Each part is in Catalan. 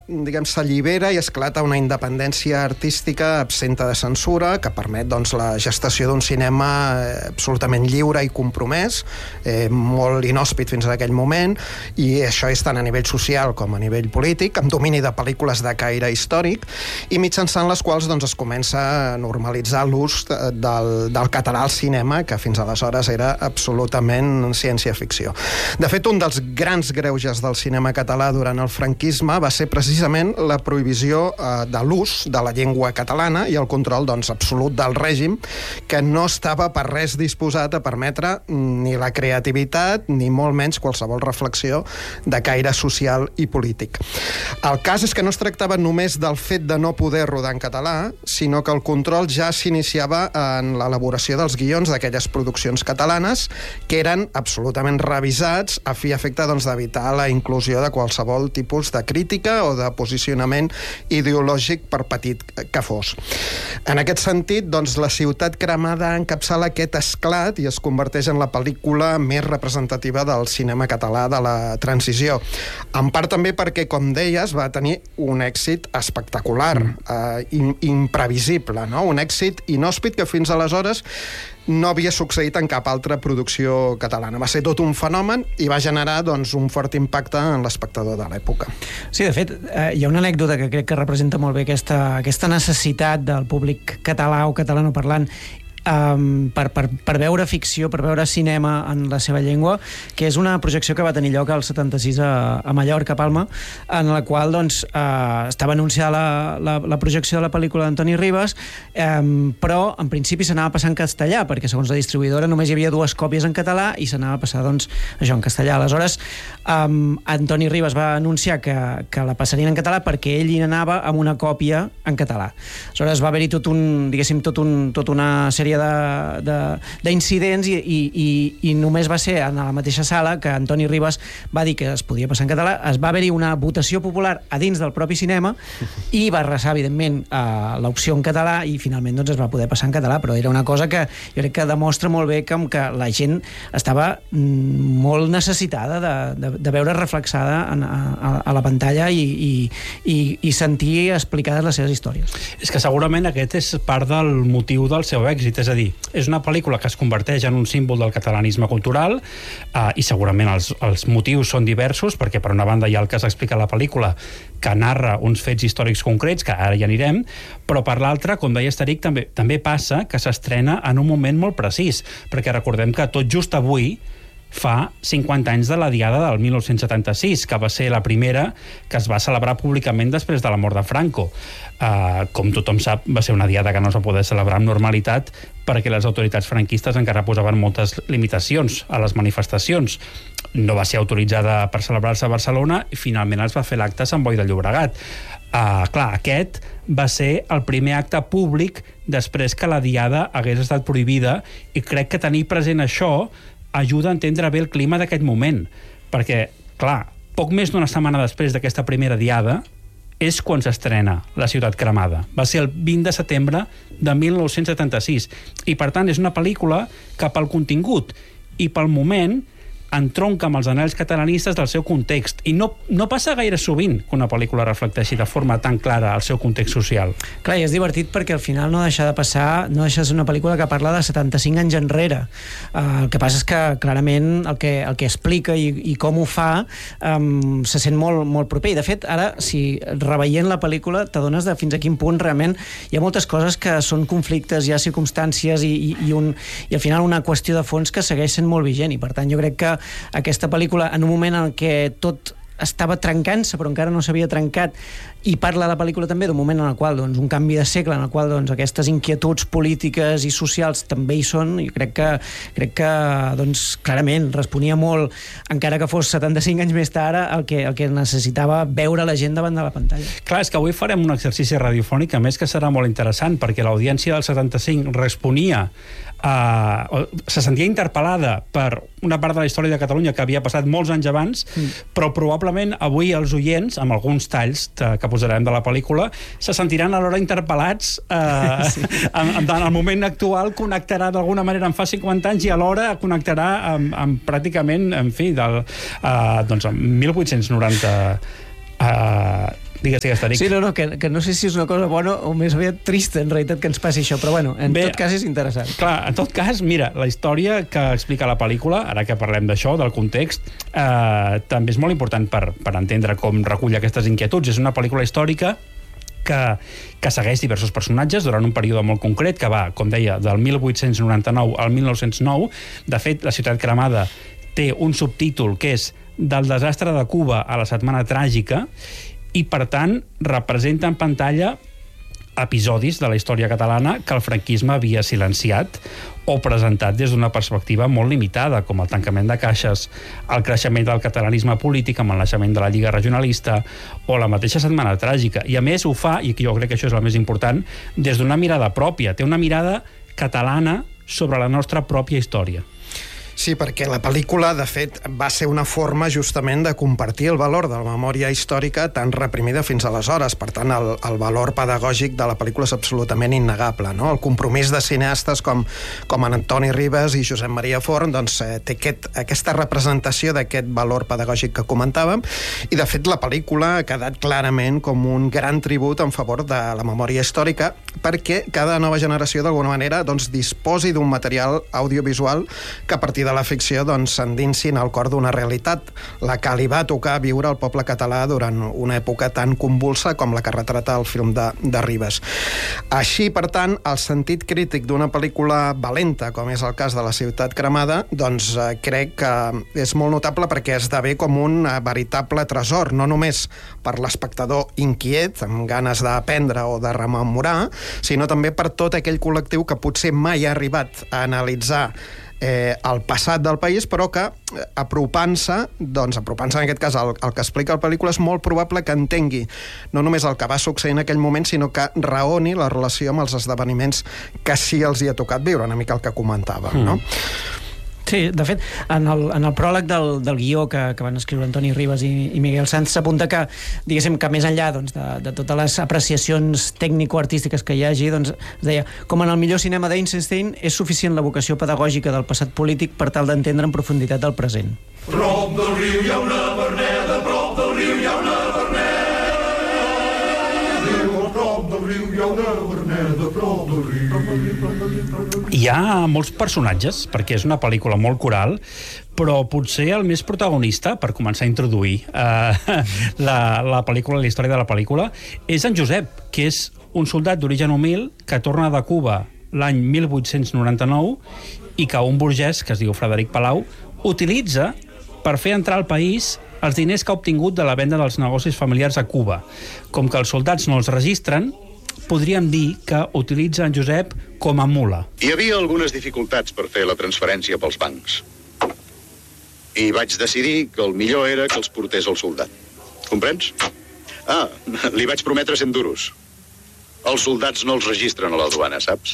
diguem, s'allibera i esclata una independència artística absenta de censura que permet doncs, la gestació d'un cinema absolutament lliure i compromès, molt inhòspit fins a aquell moment, i això és tant a nivell social com a nivell polític, amb domini de pel·lícules de caire històric, i mitjançant les quals doncs, es comença a normalitzar l'ús del català al cinema, que fins aleshores era absolutament ciència-ficció. De fet, un dels grans greuges del cinema català durant el franquisme va ser precisament la prohibició de l'ús de la llengua catalana i el control doncs, absolut del règim, que no estava per res disposat a permetre ni la creativitat ni molt menys qualsevol reflexió de caire social i polític. El cas és que no es tractava només del fet de no poder rodar en català, sinó que el control ja s'iniciava en l'elaboració dels guions d'aquelles produccions catalanes que eren absolutament revisats a fi i efecte doncs, d'evitar la inclusió de qualsevol tipus de crítica o de posicionament ideològic per petit que fos. En aquest sentit, doncs, La ciutat cremada encapçala aquest esclat i es converteix en la pel·lícula més representativa del cinema català de la transició. En part també perquè, com deies, va tenir un èxit espectacular, imprevisible, no? Un èxit inhòspit que fins aleshores no havia succeït en cap altra producció catalana. Va ser tot un fenomen i va generar doncs, un fort impacte en l'espectador de l'època. Sí, de fet, hi ha una anècdota que crec que representa molt bé aquesta necessitat del públic català o catalanoparlant per veure ficció, per veure cinema en la seva llengua, que és una projecció que va tenir lloc al 76 a Mallorca, Palma, en la qual doncs, estava anunciada la projecció de la pel·lícula d'Antoni Ribas, però en principi s'anava a passar en castellà, perquè segons la distribuïdora només hi havia 2 còpies en català i s'anava a passar doncs, això en castellà. Aleshores, Antoni Ribas va anunciar que la passarien en català perquè ell hi anava amb una còpia en català. Aleshores va haver-hi tota una sèrie d'incidents i només va ser en la mateixa sala que Antoni Ribas va dir que es podia passar en català. Es va haver-hi una votació popular a dins del propi cinema i va arrasar, evidentment, l'opció en català i finalment doncs, es va poder passar en català, però era una cosa que jo crec que demostra molt bé que la gent estava molt necessitada de veure reflexada a la pantalla i sentir explicades les seves històries. És que segurament aquest és part del motiu del seu èxit, és a dir, és una pel·lícula que es converteix en un símbol del catalanisme cultural i segurament els motius són diversos, perquè per una banda hi ha el que s'explica a la pel·lícula que narra uns fets històrics concrets, que ara hi anirem, però per l'altra, com deia Estaric, també passa que s'estrena en un moment molt precís, perquè recordem que tot just avui fa 50 anys de la Diada del 1976, que va ser la primera que es va celebrar públicament després de la mort de Franco. Com tothom sap, va ser una diada que no es va poder celebrar amb normalitat perquè les autoritats franquistes encara posaven moltes limitacions a les manifestacions. No va ser autoritzada per celebrar-se a Barcelona i finalment es va fer l'acte a Sant Boi de Llobregat. Clar, aquest va ser el primer acte públic després que la Diada hagués estat prohibida i crec que tenir present això ajuda a entendre bé el clima d'aquest moment, perquè, clar, poc més d'una setmana després d'aquesta primera diada és quan s'estrena La ciutat cremada. Va ser el 20 de setembre de 1976 i, per tant, és una pel·lícula que pel contingut i pel moment entronca amb els anhels catalanistes del seu context. I no passa gaire sovint que una pel·lícula reflecteixi de forma tan clara el seu context social. Clar, i és divertit perquè al final no deixa de ser una pel·lícula que parla de 75 anys enrere. El que passa és que clarament el que explica i com ho fa se sent molt, molt proper. I de fet, ara, si reveient la pel·lícula t'adones de fins a quin punt realment hi ha moltes coses que són conflictes, hi ha circumstàncies i al final una qüestió de fons que segueix sent molt vigent, i per tant jo crec que aquesta pel·lícula, en un moment en què tot estava trencant-se però encara no s'havia trencat, i parla la pel·lícula també d'un moment en el qual un canvi de segle en el qual aquestes inquietuds polítiques i socials també hi són, i crec que clarament responia molt, encara que fos 75 anys més tard, el que necessitava veure la gent davant de la pantalla. Clar, és que avui farem un exercici radiofònic, a més que serà molt interessant, perquè l'audiència del 75 responia se sentia interpel·lada per una part de la història de Catalunya que havia passat molts anys abans, però probablement avui els oients, amb alguns talls que posarem de la pel·lícula, se sentiran alhora interpel·lats en el moment actual, connectarà d'alguna manera amb fa 50 anys i alhora connectarà amb pràcticament, en fi, amb 1890 Digues, Taric. Sí, no, que no sé si és una cosa bona o més aviat trista, en realitat, que ens passi això, però bueno, en tot cas és interessant. Clar, en tot cas, mira, la història que explica la pel·lícula, ara que parlem d'això, del context, també és molt important per entendre com recull aquestes inquietuds. És una pel·lícula històrica que segueix diversos personatges durant un període molt concret, que va, com deia, del 1899 al 1909. De fet, La ciutat cremada té un subtítol que és Del desastre de Cuba a la setmana tràgica, i, per tant, representa en pantalla episodis de la història catalana que el franquisme havia silenciat o presentat des d'una perspectiva molt limitada, com el tancament de caixes, el creixement del catalanisme polític amb el naixement de la Lliga Regionalista o la mateixa setmana tràgica. I a més ho fa, i jo crec que això és el més important, des d'una mirada pròpia. Té una mirada catalana sobre la nostra pròpia història. Sí, perquè la pel·lícula, de fet, va ser una forma justament de compartir el valor de la memòria històrica tan reprimida fins aleshores. Per tant, el valor pedagògic de la pel·lícula és absolutament innegable, no? El compromís de cineastes com en Antoni Ribes i Josep Maria Forn doncs, té aquesta representació d'aquest valor pedagògic que comentàvem, i de fet la pel·lícula ha quedat clarament com un gran tribut en favor de la memòria històrica, perquè cada nova generació d'alguna manera doncs, disposi d'un material audiovisual que a partir de la ficció doncs, s'endinsin al cor d'una realitat, la que li va tocar viure al poble català durant una època tan convulsa com la que retrata el film de Ribes. Així, per tant, el sentit crític d'una pel·lícula valenta, com és el cas de La ciutat cremada, doncs crec que és molt notable perquè esdevé com un veritable tresor, no només per l'espectador inquiet, amb ganes d'aprendre o de rememorar, sinó també per tot aquell col·lectiu que potser mai ha arribat a analitzar el passat del país, però que apropant-se en aquest cas el que explica la pel·lícula, és molt probable que entengui no només el que va succeir en aquell moment, sinó que raoni la relació amb els esdeveniments que sí els hi ha tocat viure, una mica el que comentàvem, no? Sí, de fet, en el pròleg del guió que van escriure Antoni Ribes i Miguel Sanz s'apunta que, diguéssim, que més enllà doncs, de totes les apreciacions tècnico-artístiques que hi hagi, doncs, es deia, com en el millor cinema d'Eisenstein, és suficient la vocació pedagògica del passat polític per tal d'entendre en profunditat el present. Prop del riu hi ha una verneda, prop del riu hi ha una verneda. Prop del riu hi ha una verneda, prop del riu. Hi ha molts personatges, perquè és una pel·lícula molt coral, però potser el més protagonista, per començar a introduir la pel·lícula, la història de la pel·lícula, és en Josep, que és un soldat d'origen humil que torna de Cuba l'any 1899 i que un burgès, que es diu Frederic Palau, utilitza per fer entrar al país els diners que ha obtingut de la venda dels negocis familiars a Cuba. Com que els soldats no els registren, podríem dir que utilitza en Josep com a mula. Hi havia algunes dificultats per fer la transferència pels bancs. I vaig decidir que el millor era que els portés el soldat. Comprens? Li vaig prometre 100 duros. Els soldats no els registren a la duana, saps?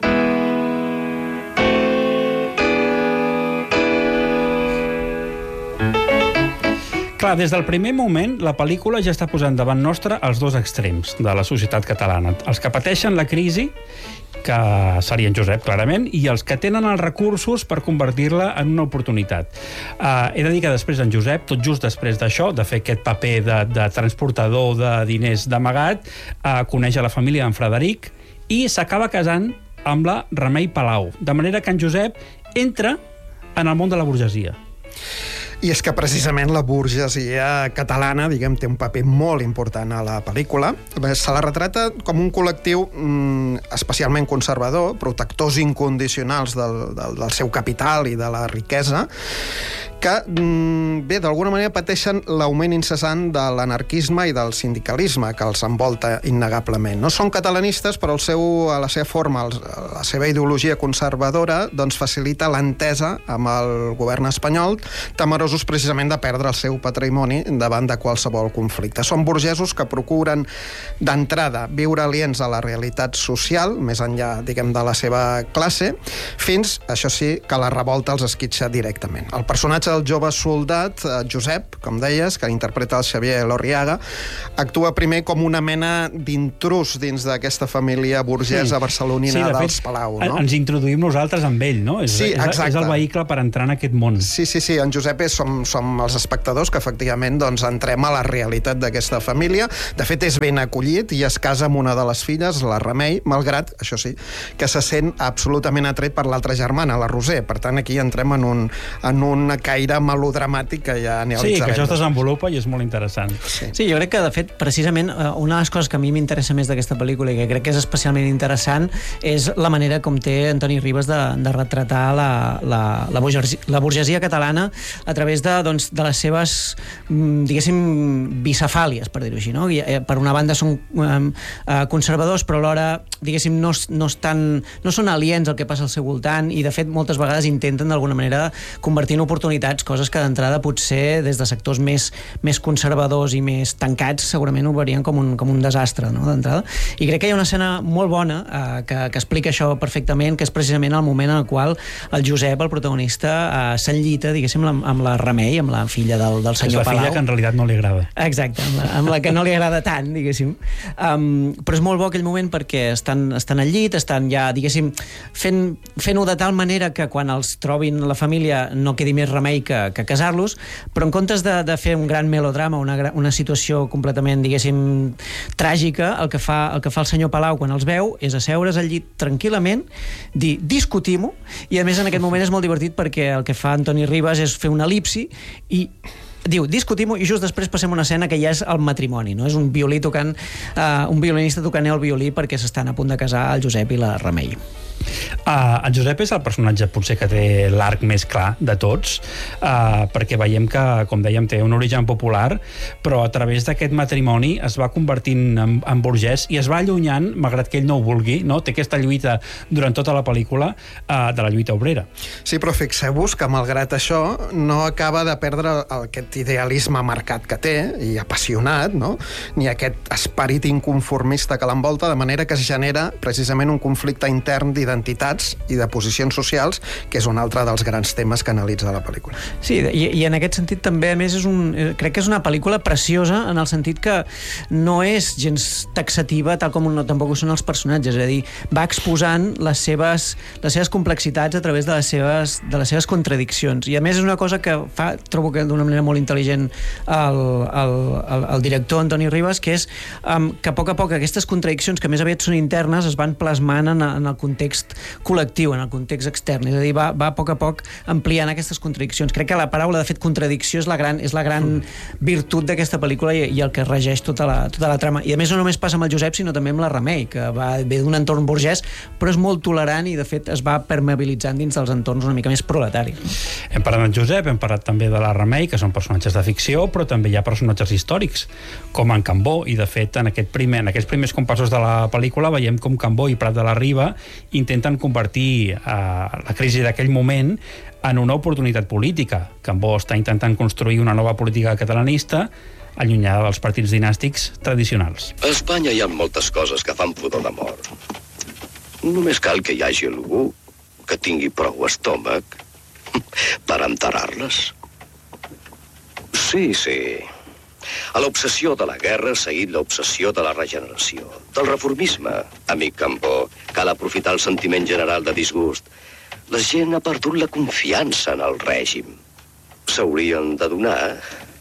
Clar, des del primer moment, la pel·lícula ja està posant davant nostre els dos extrems de la societat catalana. Els que pateixen la crisi, que seria en Josep, clarament, i els que tenen els recursos per convertir-la en una oportunitat. He de dir que després en Josep, tot just després d'això, de fer aquest paper de transportador de diners d'amagat, coneix a la família d'en Frederic i s'acaba casant amb la Remei Palau. De manera que en Josep entra en el món de la burgesia. I és que precisament la burgesia catalana, diguem, té un paper molt important a la pel·lícula. Se la retrata com un col·lectiu especialment conservador, protectors incondicionals del seu capital i de la riquesa, que, bé, d'alguna manera pateixen l'augment incessant de l'anarquisme i del sindicalisme que els envolta innegablement. No són catalanistes, però a la seva forma, la seva ideologia conservadora, doncs facilita l'entesa amb el govern espanyol, temerosos precisament de perdre el seu patrimoni davant de qualsevol conflicte. Són burgesos que procuren d'entrada viure aliens a la realitat social, més enllà, diguem, de la seva classe, fins, això sí, que la revolta els esquitxa directament. El personatge el jove soldat, Josep, com deies, que interpreta el Xavier Lorriaga, actua primer com una mena d'intrus dins d'aquesta família burgesa barcelonina de dels fet, Palau. No? Ens introduïm nosaltres amb ell, no? És el vehicle per entrar en aquest món. Sí, en Josep som els espectadors que efectivament doncs, entrem a la realitat d'aquesta família. De fet, és ben acollit i es casa amb una de les filles, la Remei, malgrat, això sí, que se sent absolutament atret per l'altra germana, la Roser. Per tant, aquí entrem en un caire melodramàtic que ja analitzarem. Sí, que això es desenvolupa i és molt interessant. Sí, jo crec que, de fet, precisament, una de les coses que a mi m'interessa més d'aquesta pel·lícula i que crec que és especialment interessant és la manera com té Antoni Ribas de retratar la burgesia catalana a través de les seves, diguéssim, bicefàlies, per dir-ho així, no? Per una banda són conservadors, però alhora, diguéssim, no són aliens al que passa al seu voltant i, de fet, moltes vegades intenten d'alguna manera convertir en oportunitats coses que d'entrada potser des de sectors més conservadors i més tancats segurament ho veurien com un desastre, no?, d'entrada. I crec que hi ha una escena molt bona que explica això perfectament, que és precisament el moment en el qual el Josep, el protagonista, s'enllita, diguéssim, amb la Remei, amb la filla del senyor Palau. És la filla que en realitat no li agrada. Exacte, amb la que no li agrada tant, diguéssim. Però és molt bo aquell moment perquè estan al llit, estan ja, diguéssim, fent-ho de tal manera que quan els trobin la família no quedi més remei que casar-los, però en comptes de fer un gran melodrama, una situació completament, diguéssim, tràgica, el que fa el senyor Palau quan els veu és asseure's al llit tranquil·lament, dir discutim-ho, i a més en aquest moment és molt divertit perquè el que fa Antoni Ribas és fer una elipsi i diu, discutim-ho, i just després passem una escena que ja és el matrimoni, no? És un violí tocant, un violinista tocant el violí perquè s'estan a punt de casar el Josep i la Remei. El Josep és el personatge potser que té l'arc més clar de tots, perquè veiem que, com dèiem, té un origen popular, però a través d'aquest matrimoni es va convertint en burgès i es va allunyant, malgrat que ell no ho vulgui, no? Té aquesta lluita durant tota la pel·lícula de la lluita obrera. Sí, però fixeu-vos que malgrat això no acaba de perdre aquest idealisme marcat que té i apassionat, no? Ni aquest esperit inconformista que l'envolta, de manera que es genera precisament un conflicte intern d'identitats i de posicions socials, que és un altre dels grans temes que analitza la pel·lícula. Sí, i en aquest sentit també, a més, crec que és una pel·lícula preciosa en el sentit que no és gens taxativa, tal com tampoc ho són els personatges, és a dir, va exposant les seves complexitats a través de les seves contradiccions, i a més és una cosa que trobo que d'una manera molt intel·ligent el director Antoni Ribas, que és que a poc aquestes contradiccions, que més aviat són internes, es van plasmant en el context col·lectiu, en el context extern, és a dir, va a poc ampliant aquestes contradiccions. Crec que la paraula, de fet, contradicció és la gran virtut d'aquesta pel·lícula i el que regeix tota la trama. I a més no només passa amb el Josep, sinó també amb la Remei, que ve d'un entorn burgès, però és molt tolerant i, de fet, es va permeabilitzant dins dels entorns una mica més proletaris. Hem parlat del Josep, hem parlat també de la Remei, que són personatges de ficció, però també hi ha personatges històrics, com en Cambó, i de fet en aquests primers compassos de la pel·lícula veiem com Cambó i Prat de la Riba intenten convertir la crisi d'aquell moment en una oportunitat política. Cambó està intentant construir una nova política catalanista allunyada dels partits dinàstics tradicionals. A Espanya hi ha moltes coses que fan pudor de mort. Només cal que hi hagi algú que tingui prou estómac per enterrar-les. Sí. A l'obsessió de la guerra ha seguit l'obsessió de la regeneració, del reformisme. Amic Cambó, cal aprofitar el sentiment general de disgust. La gent ha perdut la confiança en el règim. S'haurien d'adonar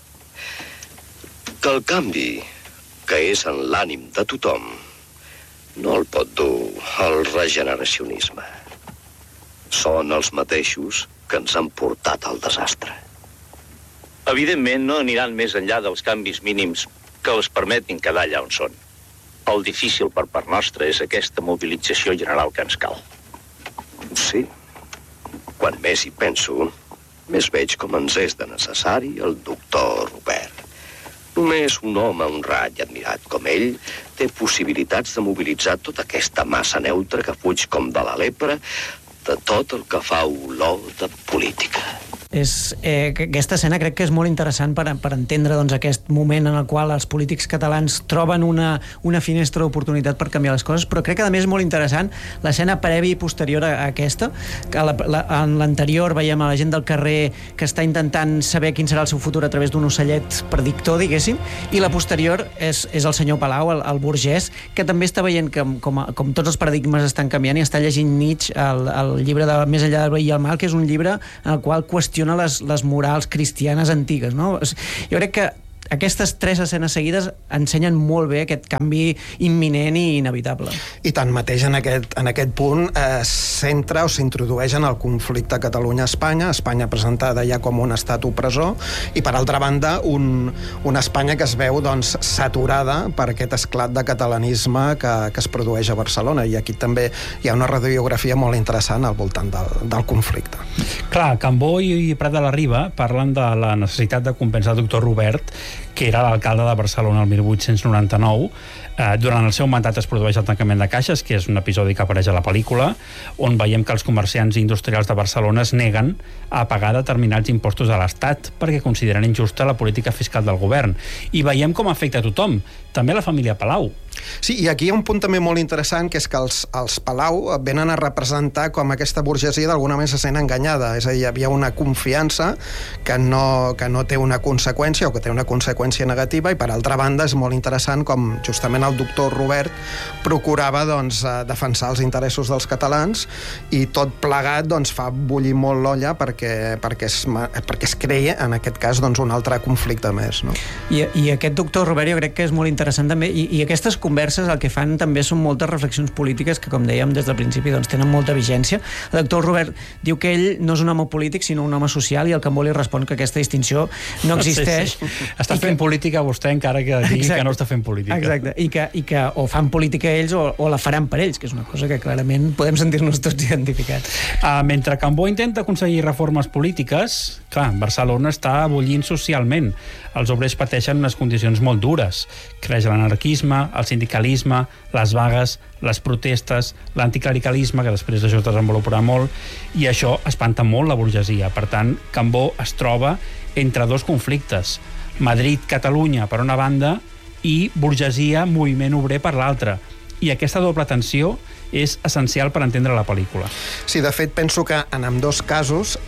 que el canvi, que és en l'ànim de tothom, no el pot dur el regeneracionisme. Són els mateixos que ens han portat al desastre. Evidentment, no aniran més enllà dels canvis mínims que els permetin quedar allà on són. El difícil per part nostra és aquesta mobilització general que ens cal. Sí. Quan més hi penso, més veig com ens és de necessari el doctor Robert. Només un home honrat i admirat com ell té possibilitats de mobilitzar tota aquesta massa neutra que fuig com de la lepra de tot el que fa olor de política. Aquesta escena crec que és molt interessant per entendre doncs, aquest moment en el qual els polítics catalans troben una finestra d'oportunitat per canviar les coses, però crec que a més és molt interessant l'escena prèvia i posterior a aquesta, que en l'anterior veiem a la gent del carrer que està intentant saber quin serà el seu futur a través d'un ocellet predictor, diguéssim, i la posterior és el senyor Palau, el burgès, que també està veient que com tots els paradigmes estan canviant i està llegint Nietzsche el llibre de Més enllà del bé i el mal, que és un llibre en el qual qüestiona les morals cristianes antigues, no? Jo crec que aquestes 3 escenes seguides ensenyen molt bé aquest canvi imminent i inevitable. I tanmateix en aquest punt s'entra o s'introdueix en el conflicte Catalunya-Espanya, Espanya presentada ja com un estat opressor, i per altra banda una Espanya que es veu doncs, saturada per aquest esclat de catalanisme que es produeix a Barcelona, i aquí també hi ha una radiografia molt interessant al voltant del conflicte. Clar, Cambó i Prat de la Riba parlen de la necessitat de compensar el doctor Robert, que era l'alcalde de Barcelona el 1899. Durant el seu mandat es produeix el tancament de caixes, que és un episodi que apareix a la pel·lícula, on veiem que els comerciants i industrials de Barcelona es neguen a pagar determinats impostos a l'Estat perquè consideren injusta la política fiscal del govern. I veiem com afecta a tothom, també la família Palau. Sí, i aquí hi ha un punt també molt interessant, que és que els Palau venen a representar com aquesta burgesia d'alguna manera se sent enganyada, és a dir, hi havia una confiança que no té una conseqüència o que té una conseqüència negativa, i per altra banda és molt interessant com justament el doctor Robert procurava doncs, defensar els interessos dels catalans, i tot plegat doncs, fa bullir molt l'olla perquè es creia en aquest cas doncs, un altre conflicte més, no? I aquest doctor Robert jo crec que és molt interessant també, i aquestes converses el que fan també són moltes reflexions polítiques que, com dèiem des del principi, doncs, tenen molta vigència. El doctor Robert diu que ell no és un home polític sinó un home social, i el Cambó li respon que aquesta distinció no existeix. Sí. Està fent política vostè encara que digui que no està fent política. Exacte, i que o fan política ells o la faran per ells, que és una cosa que clarament podem sentir-nos tots identificats. Mentre Cambó intenta aconseguir reformes polítiques, clar, Barcelona està bullint socialment. Els obrers pateixen unes condicions molt dures. Creix l'anarquisme, el sindicalisme, les vagues, les protestes, l'anticlericalisme, que després això es desenvoluparà molt, i això espanta molt la burgesia. Per tant, Cambó es troba entre 2 conflictes. Madrid-Catalunya, per una banda, i burgesia, moviment obrer, per l'altra. I aquesta doble tensió és essencial per entendre la pel·lícula. Sí, de fet, penso que en ambdós casos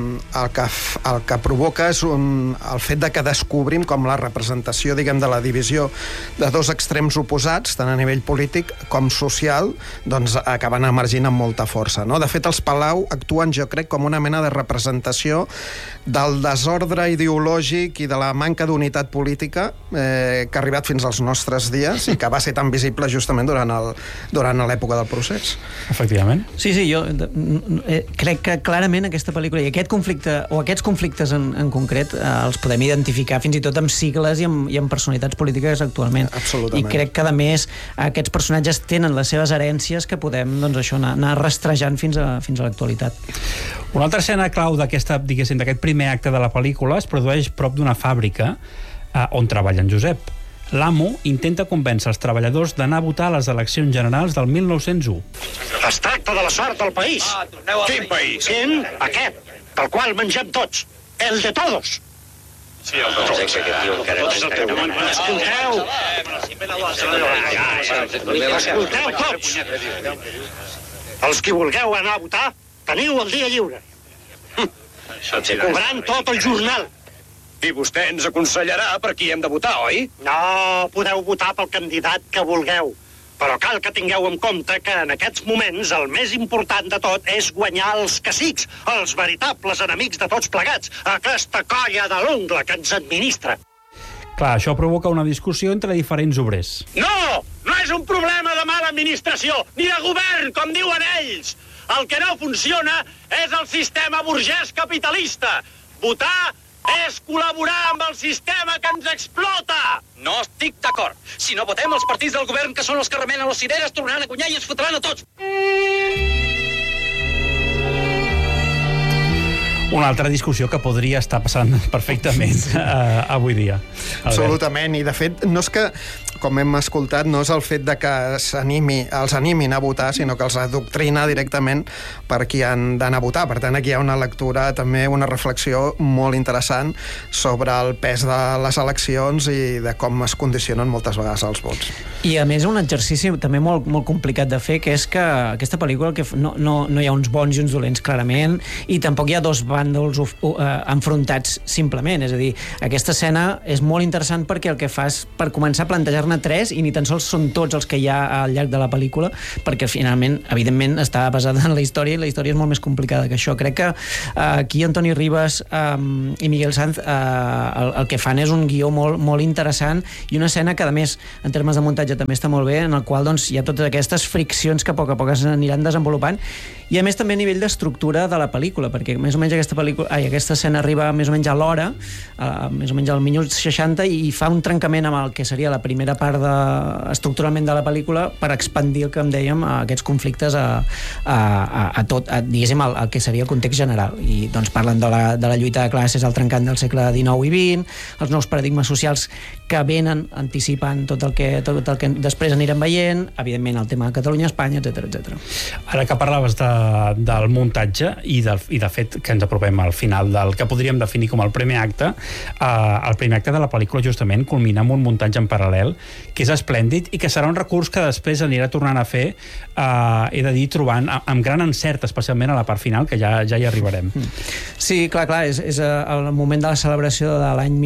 el que provoca és el fet de que descobrim com la representació, diguem, de la divisió de 2 extrems oposats, tant a nivell polític com social, doncs acaben emergint amb molta força, no? De fet, els Palau actuen, jo crec, com una mena de representació del desordre ideològic i de la manca d'unitat política que ha arribat fins als nostres dies i que va ser tan visible justament durant l'època del procés. Efectivament. Sí, jo crec que clarament aquesta pel·lícula i aquest conflicte, o aquests conflictes en concret, els podem identificar fins i tot amb sigles i amb personalitats polítiques actualment. Absolutament. I crec que, a més, aquests personatges tenen les seves herències que podem, doncs, això, anar rastrejant fins a l'actualitat. Una altra escena clau d'aquest primer acte de la pel·lícula es produeix prop d'una fàbrica on treballa en Josep. L'amo intenta convèncer els treballadors d'anar a votar a les eleccions generals del 1901. Es tracta de la sort del país. Quin país? Quin? Aquest, del qual mengem tots. El de todos. Sí, el de todos. Escolteu tots. Els qui vulgueu anar a votar, teniu el dia lliure. Cobrant tot el jornal. I vostè ens aconsellarà per qui hem de votar, oi? No, podeu votar pel candidat que vulgueu. Però cal que tingueu en compte que en aquests moments el més important de tot és guanyar els cacics, els veritables enemics de tots plegats, aquesta colla de l'ungla que ens administra. Clar, això provoca una discussió entre diferents obrers. No! No és un problema de mala administració, ni de govern, com diuen ells. El que no funciona és el sistema burgès capitalista. Votar és col·laborar amb el sistema que ens explota! No estic d'acord. Si no votem, els partits del govern, que són els que remenen les cireres, tornaran a guanyar i ens fotran a tots. Una altra discussió que podria estar passant perfectament avui dia. Absolutament, i de fet no és que com hem escoltat, no és el fet de que els animin a votar, sinó que els adoctrina directament per qui han d'anar a votar. Per tant, aquí hi ha una lectura, també una reflexió molt interessant sobre el pes de les eleccions i de com es condicionen moltes vegades els vots. I a més un exercici també molt, molt complicat de fer, que és que aquesta pel·lícula que no hi ha uns bons i uns dolents clarament, i tampoc hi ha dos bàndols enfrontats simplement, és a dir, aquesta escena és molt interessant perquè el que fa és, per començar, a plantejar-ne tres, i ni tan sols són tots els que hi ha al llarg de la pel·lícula, perquè finalment, evidentment, està basada en la història, i la història és molt més complicada que això. Crec que aquí Antoni Ribas i Miguel Sanz el que fan és un guió molt, molt interessant, i una escena que, a més, en termes de muntatge també està molt bé, en el qual doncs, hi ha totes aquestes friccions que a poc es aniran desenvolupant, i a més també a nivell d'estructura de la pel·lícula, perquè més o menys aquesta escena arriba més o menys a l'hora, més o menys al minut 60, i fa un trencament amb el que seria la primera part estructuralment de la pel·lícula, per expandir el que em dèiem, aquests conflictes a tot, diguéssim, al que seria el context general. I doncs parlen de la lluita de classes al trencant del segle XIX i XX, els nous paradigmes socials que venen anticipant tot el que després anirem veient, evidentment el tema de Catalunya, Espanya, etc. Ara que parlaves del muntatge i de fet que ens apropem al final del que podríem definir com el primer acte, el primer acte de la pel·lícula justament culmina amb un muntatge en paral·lel que és esplèndid i que serà un recurs que després anirà tornant a fer, he de dir, trobant amb gran encert, especialment a la part final, que ja hi arribarem. Sí, clar, és el moment de la celebració de l'any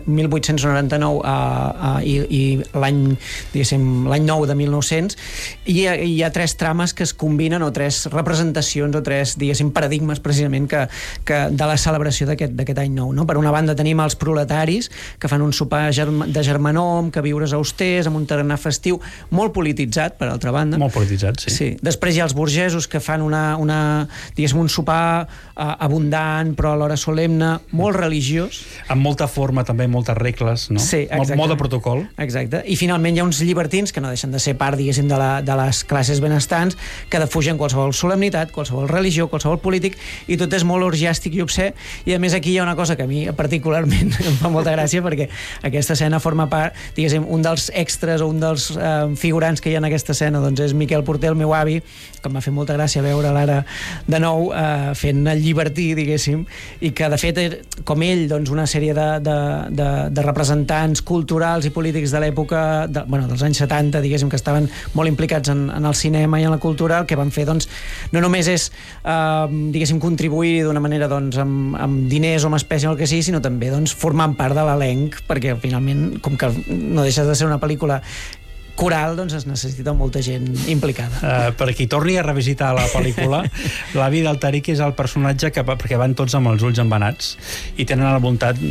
1899 i l'any, diguéssim, l'any 9 de 1900, i hi ha tres trames que es combinen, o tres representacions, o tres, diguéssim, paradigmes precisament que de la celebració d'aquest any nou, no? Per una banda tenim els proletaris, que fan un sopar de germanom, que viures austers, amb un tarannà festiu, molt polititzat, per altra banda. Molt polititzat, sí. Després hi ha els burgesos, que fan diguéssim, un sopar abundant, però alhora solemne, molt religiós. Amb molta forma, també, moltes regles, no? Sí, exacte. Molt de protocol. Exacte. I finalment hi ha uns llibertins, que no deixen de ser part, diguéssim, de les classes benestants, que defugen qualsevol solemnitat, qualsevol religió, qualsevol polític, i tot és molt orgiàstic i obscè. I a més aquí hi ha una cosa que a mi particularment em fa molta gràcia, perquè aquesta escena forma part, diguéssim, un dels extras o un dels figurants que hi ha en aquesta escena, doncs és Miquel Porter, el meu avi, que em va fer molta gràcia veure'l ara de nou fent el llibertí, diguéssim, i que de fet, com ell, doncs una sèrie de representants culturals i polítics de l'època, dels anys 70, diguéssim, que estaven molt implicats en el cinema i en la cultura, el que van fer, doncs, no només és, diguéssim, contribuir d'una manera, doncs, amb diners o amb espècie o el que sigui, sinó també, doncs, formant part de l'elenc, perquè finalment, com que no deixes de ser una pel·lícula coral, doncs es necessita molta gent implicada. Per qui torni a revisitar la pel·lícula, l'avi del Tariq és el personatge perquè van tots amb els ulls embenats i tenen al voltant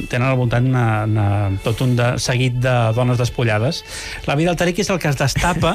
tot un seguit de dones despullades. L'avi del Tariq és el que es destapa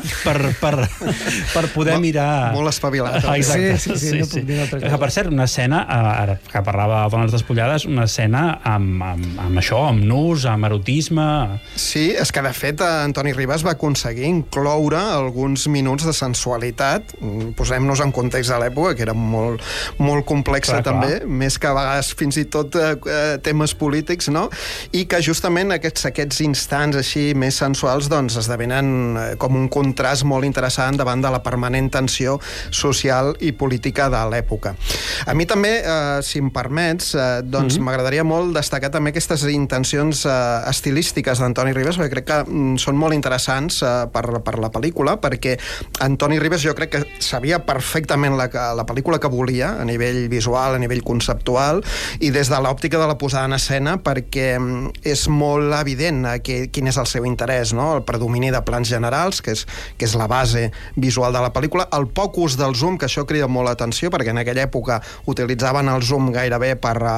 per poder mirar... Molt espavilat. Exacte. Sí. Que, per cert, una escena, ara que parlava de dones despullades, una escena amb això, amb nus, amb erotisme... Sí, és que de fet Antoni Ribas va aconseguir incloure alguns minuts de sensualitat. Posem-nos en context de l'època, que era molt, molt complexa també, més que a vegades fins i tot temes polítics, no? I que justament aquests instants així més sensuals doncs esdevenen com un contrast molt interessant davant de la permanent tensió social i política de l'època. A mi també, si em permets, doncs m'agradaria molt destacar també aquestes intencions estilístiques d'Antoni Ribas, perquè crec que són molt interessants per la pel·lícula, perquè Antoni Ribas jo crec que sabia perfectament la pel·lícula que volia, a nivell visual, a nivell conceptual, i des de l'òptica de la posada en escena, perquè és molt evident quin és el seu interès, no? El predomini de plans generals, que és la base visual de la pel·lícula, el poc ús del zoom, que això crida molt l'atenció, perquè en aquella època utilitzaven el zoom gairebé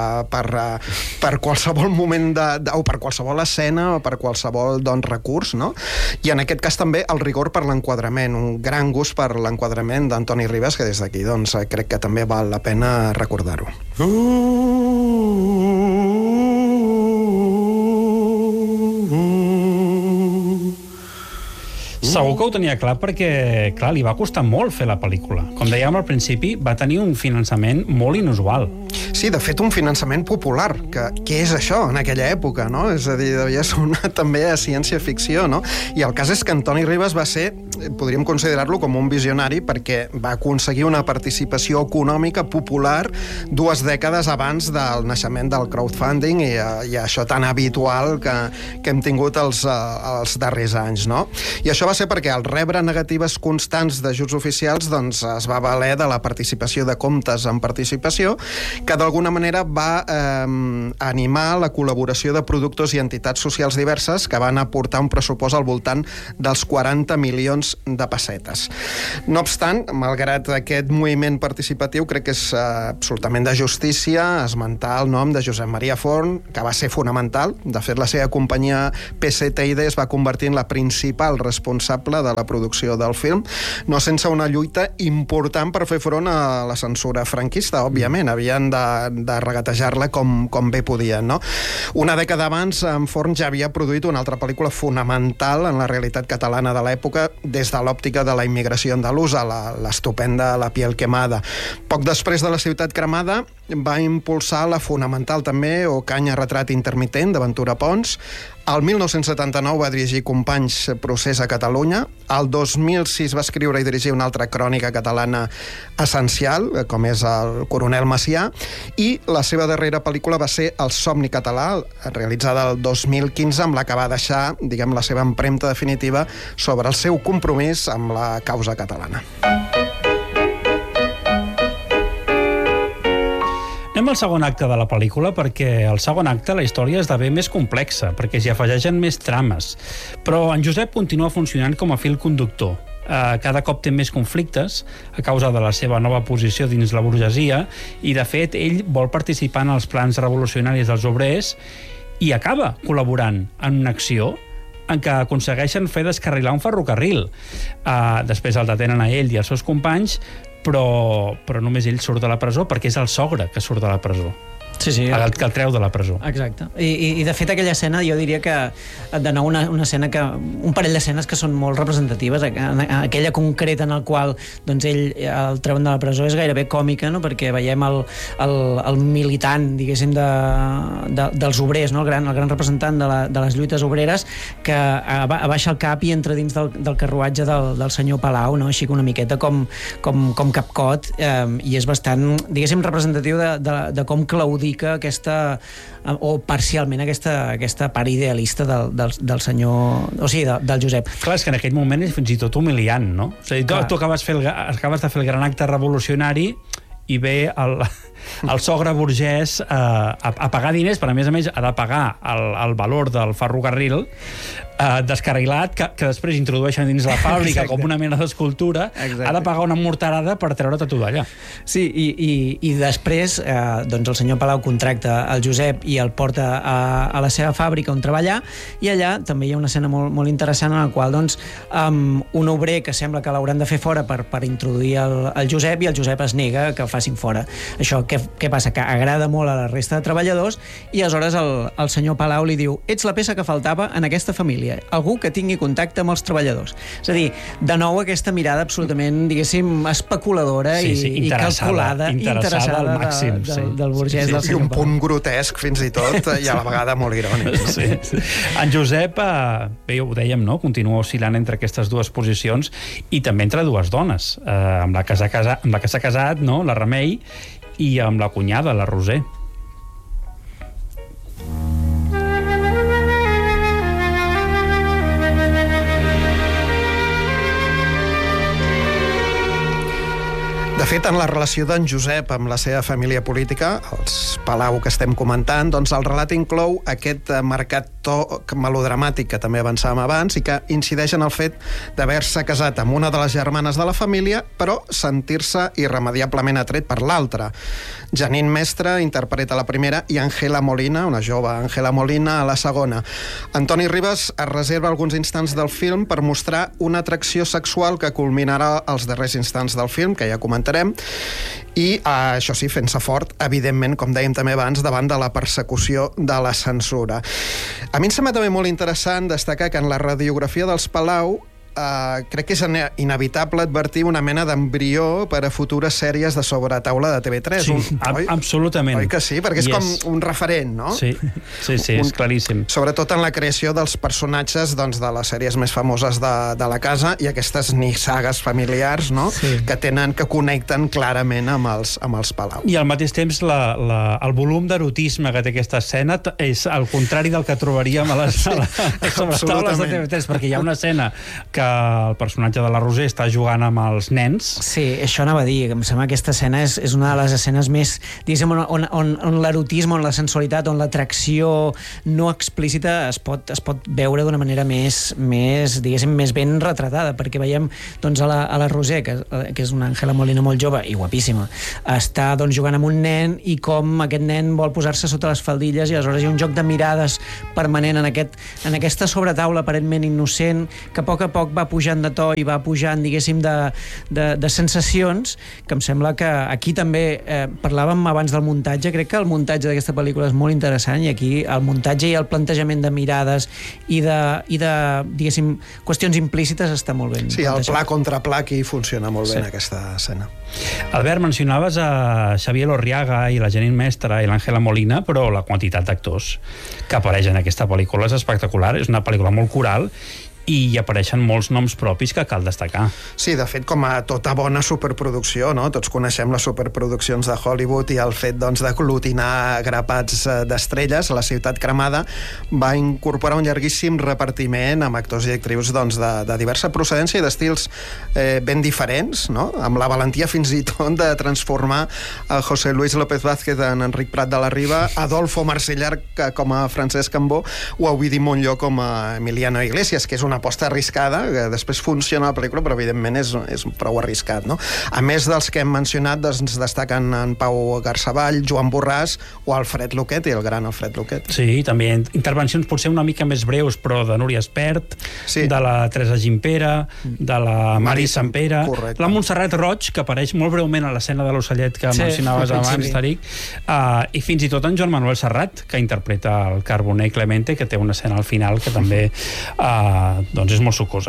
per qualsevol moment o per qualsevol escena o per qualsevol recurs, no? I en aquest cas també el rigor per l'enquadrament, un gran gust per l'enquadrament d'Antoni Ribas, que des d'aquí crec que també val la pena recordar-ho. Segur que ho tenia clar perquè, clar, li va costar molt fer la pel·lícula. Com dèiem al principi, va tenir un finançament molt inusual. Sí, de fet, un finançament popular. Què és això en aquella època, no? És a dir, devia sonar també a ciència-ficció, no? I el cas és que Antoni Ribas va ser, podríem considerar-lo com un visionari, perquè va aconseguir una participació econòmica popular 2 dècades abans del naixement del crowdfunding i això tan habitual que hem tingut els darrers anys, no? I això va ser perquè al rebre negatives constants d'ajuts oficials doncs es va valer de la participació de comptes en participació, que d'alguna manera va animar la col·laboració de productors i entitats socials diverses que van aportar un pressupost al voltant dels 40 milions de pessetes. No obstant, malgrat aquest moviment participatiu, crec que és absolutament de justícia esmentar el nom de Josep Maria Forn, que va ser fonamental. De fet, la seva companyia PCTID es va convertir en la principal responsable de la producció del film, no sense una lluita important per fer front a la censura franquista, òbviament. Havien de regatejar-la com bé podien, no? Una dècada abans, en Forn ja havia produït una altra pel·lícula fonamental en la realitat catalana de l'època des de l'òptica de la immigració andalusa, l'estupenda La piel quemada. Poc després de La ciutat cremada va impulsar la fonamental també Ocaña, retrat intermitent, de Ventura Pons. El 1979 va dirigir Companys, procés a Catalunya. El 2006 va escriure i dirigir una altra crònica catalana essencial, com és El coronel Macià, i la seva darrera pel·lícula va ser El somni català, realitzada el 2015, amb la que va deixar, diguem, la seva empremta definitiva sobre el seu compromís amb la causa catalana. Anem al segon acte de la pel·lícula, perquè al segon acte la història esdevé més complexa, perquè s'hi afegeixen més trames. Però en Josep continua funcionant com a fil conductor. Cada cop té més conflictes a causa de la seva nova posició dins la burgesia i, de fet, ell vol participar en els plans revolucionaris dels obrers i acaba col·laborant en una acció en què aconsegueixen fer descarrilar un ferrocarril. Després el detenen a ell i als seus companys, però només ell surt de la presó perquè és el sogre que surt de la presó. Sí. Que el treu de la presó. Exacte. I de fet aquella escena jo diria que de nou una escena que un parell d'escenes que són molt representatives. Aquella concreta en el qual doncs ell el treuen de la presó és gairebé còmica, no? Perquè veiem el militant, diguéssim, dels obrers, no? el gran representant de les lluites obreres, que abaixa el cap i entra dins del carruatge del senyor Palau, no? Així que una miqueta com capcot, i és bastant, diguéssim, representatiu de com claudica aquesta, o parcialment aquesta part idealista del senyor, o sigui, del Josep. Clar, és que en aquell moment és fins i tot humiliant, no? És a dir, tu acabes de fer el gran acte revolucionari i ve el sogre burgès a pagar diners, però a més ha de pagar el valor del ferrocarril descarrilat, que després introdueixen dins la fàbrica. Exacte. Com una mena d'escultura. Exacte. Ha de pagar una morterada per treure't a tu d'allà. Sí, i després doncs el senyor Palau contracta el Josep i el porta a la seva fàbrica on treballar, i allà també hi ha una escena molt interessant en la qual doncs, un obrer que sembla que l'hauran de fer fora per introduir el Josep, i el Josep es nega que el facin fora. Això què passa? Que agrada molt a la resta de treballadors, i aleshores el senyor Palau li diu: ets la peça que faltava en aquesta família, algú que tingui contacte amb els treballadors. És a dir, de nou aquesta mirada absolutament, diguéssim, especuladora i calculada, interessada al màxim, del burgès del senyor Palau. I un punt grotesc, fins i tot, i a la vegada molt irònic. Sí. En Josep, bé, ho dèiem, no? Continua oscil·lant entre aquestes dues posicions, i també entre dues dones, amb la que s'ha casat, no? La Remei, i amb la cunyada, la Roser. De fet, en la relació d'en Josep amb la seva família política, els Palau que estem comentant, doncs el relat inclou aquest marcat to melodramàtic que també avançàvem abans i que incideix en el fet d'haver-se casat amb una de les germanes de la família, però sentir-se irremediablement atret per l'altra. Janine Mestre interpreta la primera i Ángela Molina, una jove Ángela Molina, a la segona. Antoni Ribas es reserva alguns instants del film per mostrar una atracció sexual que culminarà als darrers instants del film, que ja comentarem, i això sí, fent-se fort, evidentment, com dèiem també abans, davant de la persecució de la censura. A mi em sembla també molt interessant destacar que en la radiografia dels Palau crec que és inevitable advertir una mena d'embrió per a futures sèries de sobretaula de TV3. Sí, absolutament. Oi que sí? Perquè és com un referent, no? Sí, és claríssim. Sobretot en la creació dels personatges de les sèries més famoses de la casa i aquestes nissagues familiars, no? Sí. que connecten clarament amb els Palau. I al mateix temps el volum d'erotisme que té aquesta escena és el contrari del que trobaríem a les sobretaules de TV3, perquè hi ha una escena que el personatge de la Roser està jugant amb els nens. Sí, això anava a dir, que em sembla que aquesta escena és una de les escenes més, diguéssim, on l'erotisme, on la sensualitat, on l'atracció no explícita es pot veure d'una manera més, diguéssim, més ben retratada, perquè veiem a la Roser, que és una Ángela Molina molt jove i guapíssima, està jugant amb un nen i com aquest nen vol posar-se sota les faldilles i aleshores hi ha un joc de mirades permanent en aquesta sobretaula aparentment innocent que a poc va pujant de to i va pujant, diguéssim, de sensacions, que em sembla que aquí també parlàvem abans del muntatge. Crec que el muntatge d'aquesta pel·lícula és molt interessant i aquí el muntatge i el plantejament de mirades i de diguéssim, qüestions implícites està molt ben plantejat. Sí, el pla contra pla aquí funciona molt bé en aquesta escena. Albert, mencionaves a Xavier Lorriaga i la Janine Mestre i l'Àngela Molina, però la quantitat d'actors que apareixen en aquesta pel·lícula és espectacular. És una pel·lícula molt coral i hi apareixen molts noms propis que cal destacar. Sí, de fet, com a tota bona superproducció, no? Tots coneixem les superproduccions de Hollywood i el fet d'aglutinar grapats d'estrelles. La ciutat cremada va incorporar un llarguíssim repartiment amb actors i actrius de diversa procedència i d'estils ben diferents, no? Amb la valentia fins i tot de transformar a José Luis López Vázquez en Enric Prat de la Riba, Adolfo Marselllar com a Francesc Cambó o Ovidi Montllor com a Emiliano Iglesias, que és una aposta arriscada, que després funciona la pel·lícula, però evidentment és prou arriscat, no? A més dels que hem mencionat, destaquen en Pau Garsavall, Joan Borràs o Alfred Luquet, i el gran Alfred Luquet. Sí, també intervencions potser una mica més breus, però de Núria Espert, de la Teresa Gimpera, de la Mari Sampere, la Montserrat Roig, que apareix molt breument a l'escena de l'Ocellet que mencionaves abans, Taric, i fins i tot en Joan Manuel Serrat, que interpreta el Carboner Clemente, que té una escena al final que també és molt sucosa.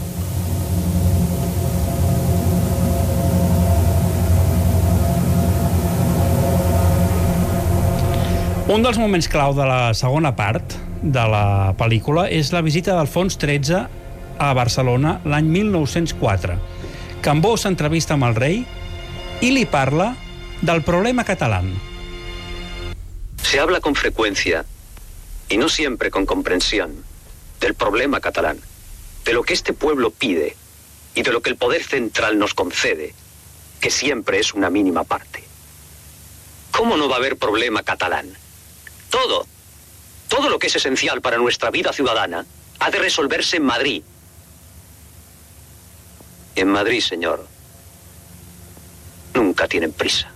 Un dels moments clau de la segona part de la pel·lícula és la visita d'Alfons XIII a Barcelona l'any 1904. Cambó s'entrevista amb el rei y le parla del problema catalán. Se habla con frecuencia, y no siempre con comprensión, del problema catalán, de lo que este pueblo pide y de lo que el poder central nos concede, que siempre es una mínima parte. ¿Cómo no va a haber problema catalán? Todo lo que es esencial para nuestra vida ciudadana ha de resolverse en Madrid. En Madrid, señor, nunca tienen prisa.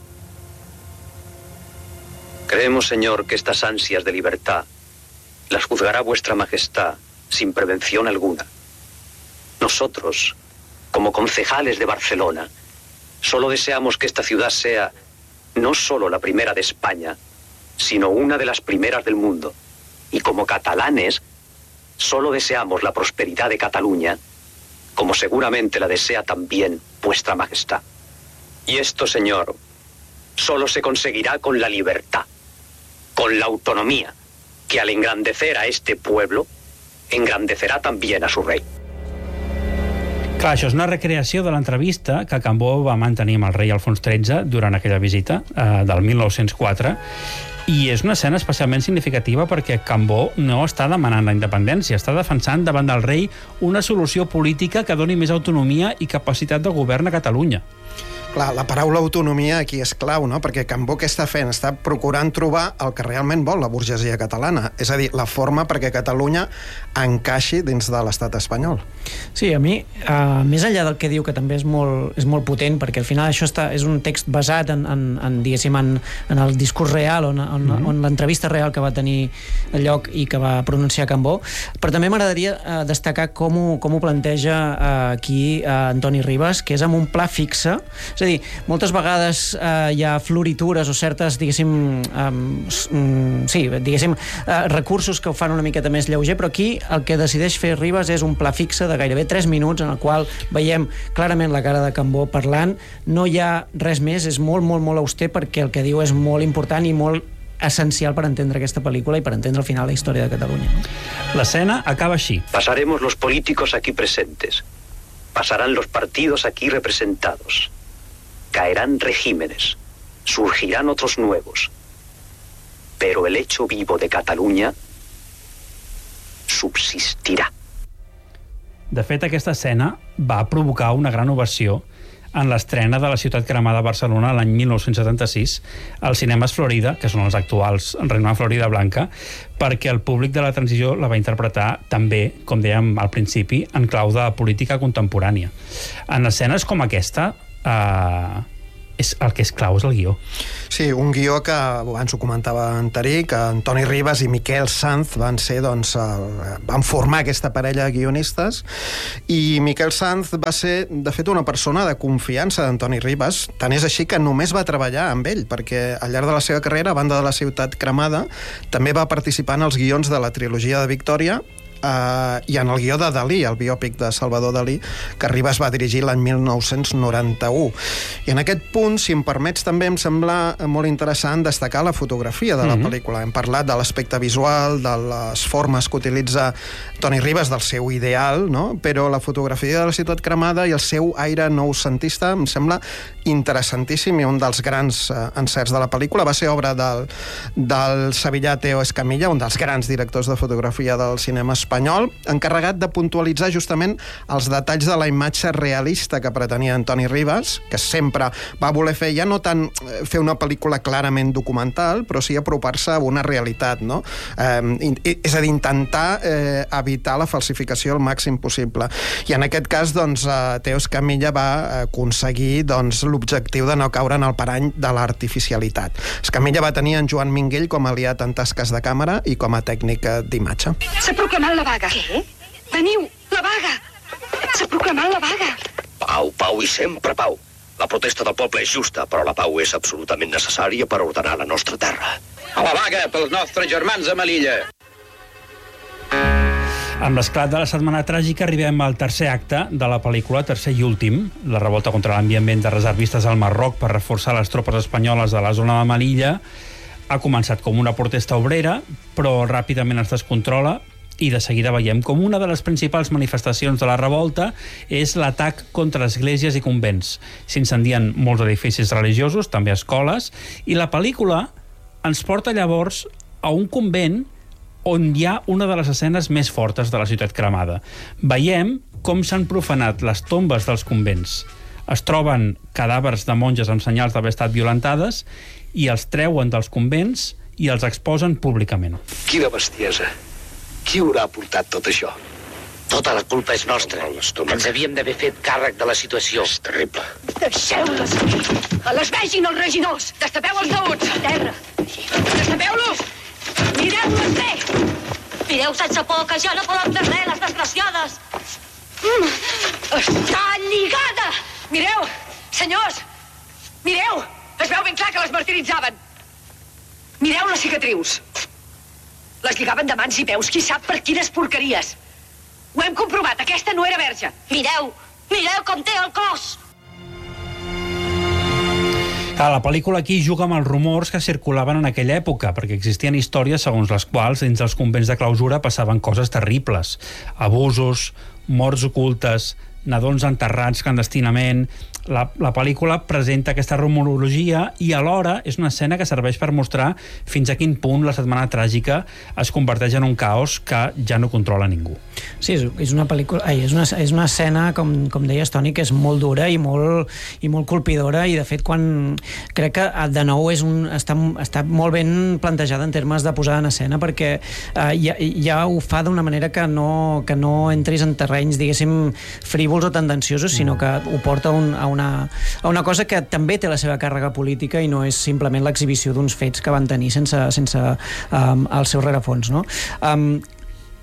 Creemos, señor, que estas ansias de libertad las juzgará vuestra majestad sin prevención alguna. Nosotros, como concejales de Barcelona, solo deseamos que esta ciudad sea no solo la primera de España, sino una de las primeras del mundo. Y como catalanes, solo deseamos la prosperidad de Cataluña, como seguramente la desea también vuestra majestad. Y esto, señor, solo se conseguirá con la libertad, con la autonomía, que al engrandecer a este pueblo, engrandecerá también a su rey. Clar, això és una recreació de l'entrevista que Cambó va mantenir amb el rei Alfons XIII durant aquella visita del 1904, i és una escena especialment significativa perquè Cambó no està demanant la independència, està defensant davant del rei una solució política que doni més autonomia i capacitat de govern a Catalunya. Clar, la paraula autonomia aquí és clau, no? Perquè Cambó què està fent? Està procurant trobar el que realment vol la burgesia catalana, és a dir, la forma perquè Catalunya encaixi dins de l'estat espanyol. Sí, a mi, més enllà del que diu, que també és molt potent, perquè al final això és un text basat diguéssim, en el discurs real, on l'entrevista real que va tenir lloc i que va pronunciar Cambó, però també m'agradaria destacar com ho planteja aquí Antoni Ribas, que és amb un pla fixe, és a dir, moltes vegades hi ha floritures o certes, diguéssim, recursos que ho fan una miqueta més lleuger, però aquí el que decideix fer Rivas és un pla fixe de gairebé 3 minuts en el qual veiem clarament la cara de Cambó parlant, no hi ha res més, és molt, molt, molt auster perquè el que diu és molt important i molt essencial per entendre aquesta pel·lícula i per entendre al final la història de Catalunya, no? L'escena acaba així. Pasaremos los políticos aquí presentes. Pasarán los partidos aquí representados. Caerán regímenes. Surgirán otros nuevos. Pero el hecho vivo de Catalunya subsistirà. De fet, aquesta escena va provocar una gran ovació en l'estrena de La ciutat cremada a Barcelona l'any 1976 als cinemes Florida, que són els actuals Reina Florida Blanca, perquè el públic de la transició la va interpretar també, com dèiem al principi, en clau de política contemporània. En escenes com aquesta, el que és clau és el guió. Sí, un guió que abans ho comentava en Tarí, que Antoni Rivas i Miquel Sanz van ser, doncs, van formar aquesta parella de guionistes, i Miquel Sanz va ser, de fet, una persona de confiança d'Antoni Rivas, tant és així que només va treballar amb ell, perquè al llarg de la seva carrera, a banda de La ciutat cremada, també va participar en els guions de la trilogia de Victòria, i en el guió de Dalí, el biòpic de Salvador Dalí, que Rivas va dirigir l'any 1991. I en aquest punt, si em permets, també em sembla molt interessant destacar la fotografia de la pel·lícula. Hem parlat de l'aspecte visual, de les formes que utilitza Toni Rivas, del seu ideal, no? Però la fotografia de La ciutat cremada i el seu aire noucentista em sembla interessantíssim, i un dels grans encerts de la pel·lícula va ser obra del sevillà Teo Escamilla, un dels grans directors de fotografia del cinema espanyol, encarregat de puntualitzar justament els detalls de la imatge realista que pretenia Antoni Rivas, que sempre va voler fer, ja no tant fer una pel·lícula clarament documental, però sí apropar-se a una realitat, no? És a dir, intentar evitar la falsificació al màxim possible. I en aquest cas, doncs, Teo Escamilla va aconseguir, doncs, l'objectiu de no caure en el parany de l'artificialitat. Escamilla va tenir en Joan Minguell com a aliat en tasques de càmera i com a tècnic d'imatge. S'ha proclamat la vaga. Què? Veniu, la vaga! S'ha proclamat la vaga. Pau, pau i sempre pau. La protesta del poble és justa, però la pau és absolutament necessària per ordenar la nostra terra. A la vaga pels nostres germans a Melilla. Amb l'esclat de la Setmana Tràgica arribem al tercer acte de la pel·lícula, tercer i últim, la revolta contra l'enviament de reservistes al Marroc per reforçar les tropes espanyoles de la zona de Melilla. Ha començat com una protesta obrera, però ràpidament es descontrola i de seguida veiem com una de les principals manifestacions de la revolta és l'atac contra esglésies i convents. S'incendien molts edificis religiosos, també escoles, i la pel·lícula ens porta llavors a un convent on hi ha una de les escenes més fortes de La ciutat cremada. Veiem com s'han profanat les tombes dels convents. Es troben cadàvers de monges amb senyals d'haver estat violentades i els treuen dels convents i els exposen públicament. Quina bestiesa. Qui haurà portat tot això? Tota la culpa és nostra. Ens havíem d'haver fet càrrec de la situació. És terrible. Deixeu-les aquí. A les vegin els regidors. Destapeu els taüts. A terra. Destapeu-los. Mireu-les bé. Mireu sense por, que ja no poden fer res, les desgraciades. Està lligada. Mireu, senyors. Mireu. Es veu ben clar que les martiritzaven. Mireu les cicatrius. Les lligaven de mans i peus, qui sap per quines porqueries. Ho hem comprovat, aquesta no era verge. Mireu com té el cos. La pel·lícula aquí juga amb els rumors que circulaven en aquella època, perquè existien històries segons les quals dins dels convents de clausura passaven coses terribles. Abusos, morts ocultes, nadons enterrats clandestinament. La pel·lícula presenta aquesta rumorologia i alhora és una escena que serveix per mostrar fins a quin punt la Setmana Tràgica es converteix en un caos que ja no controla ningú. Sí, és una pel·lícula, és una escena, com deies, Toni, que és molt dura i molt colpidora, i de fet crec que de nou està molt ben plantejada en termes de posada en escena, perquè ja ho fa d'una manera que no entris en terrenys, diguéssim, frívols o tendenciosos, sinó que ho porta a una cosa que també té la seva càrrega política i no és simplement l'exhibició d'uns fets que van tenir sense el seu rerefons, no?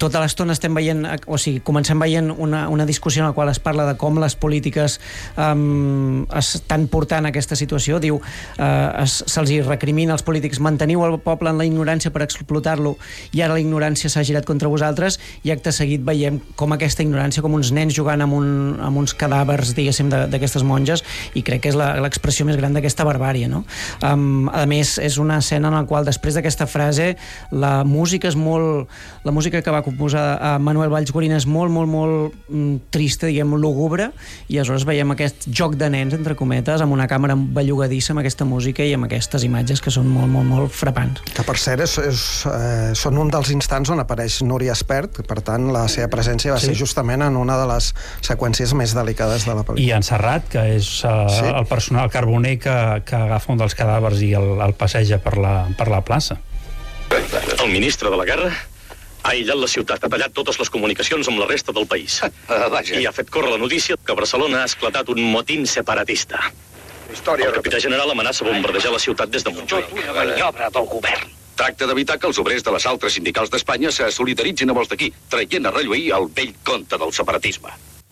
tota l'estona estem veient, o sigui, comencem veient una discussió en la qual es parla de com les polítiques estan portant aquesta situació. Diu, se'ls recrimina als polítics: manteniu el poble en la ignorància per explotar-lo, i ara la ignorància s'ha girat contra vosaltres, i acte seguit veiem com aquesta ignorància, com uns nens jugant amb uns cadàvers, diguéssim, d'aquestes monges, i crec que és l'expressió més gran d'aquesta barbàrie, no? A més, és una escena en la qual, després d'aquesta frase, la música que va composar Manuel Vallgorina és molt, molt, molt trista, diguem, lúgubre, i aleshores veiem aquest joc de nens, entre cometes, amb una càmera bellugadissa, amb aquesta música i amb aquestes imatges que són molt, molt, molt frapants. Que, per cert, són un dels instants on apareix Núria Espert, per tant, la seva presència va ser justament en una de les seqüències més delicades de la pel·lícula. I en Serrat, que és el personal carboner que agafa un dels cadàvers i el passeja per la plaça. El ministre de la Guerra ha aïllat la ciutat, ha tallat totes les comunicacions amb la resta del país. I ha fet córrer la notícia que a Barcelona ha esclatat un motín separatista. El capità general amenaça bombardejar la ciutat des de Montjuïc. Maniobra del govern. Tracta d'evitar que els obrers de les altres sindicals d'Espanya se solidaritzin amb els d'aquí, traient a relluir el vell conte del separatisme.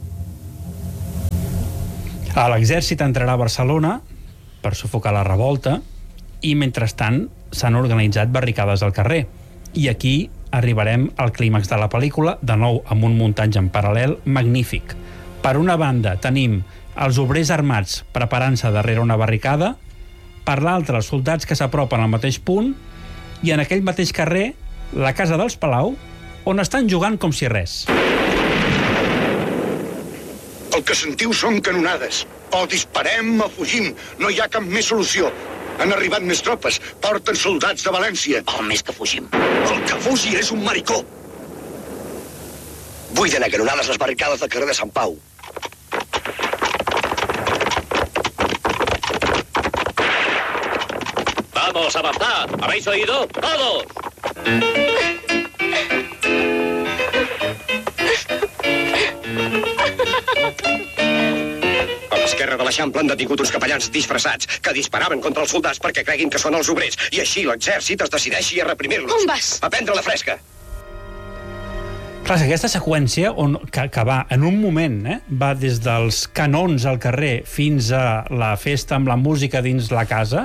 L'exèrcit entrarà a Barcelona per sufocar la revolta, i mentrestant s'han organitzat barricades al carrer. I aquí arribarem al clímax de la pel·lícula, de nou amb un muntatge en paral·lel magnífic. Per una banda tenim els obrers armats preparant-se darrere una barricada, per l'altra els soldats que s'apropen al mateix punt, i en aquell mateix carrer la casa dels Palau, on estan jugant com si res. El que sentiu són canonades. O disparem o fugim. No hi ha cap més solució. Han arribat més tropes. Porten soldats de València. O més que fugim. El que fugi és un maricó. Buiden a canonades les barricades del carrer de Sant Pau. ¡Vamos, avanzad! ¿Habéis oído? ¡Todos! A l'esquerra de l'Eixample han detingut uns capellans disfressats que disparaven contra els soldats perquè creguin que són els obrers, i així l'exèrcit es decideixi a reprimir-los. On vas? A prendre la fresca. Clar, aquesta seqüència que va en un moment, va des dels canons al carrer fins a la festa amb la música dins la casa,